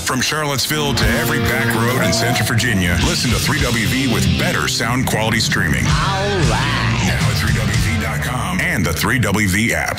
From Charlottesville to every back road in Central Virginia, listen to 3WV with better sound quality streaming. All right. Now at 3WV.com and the 3WV app.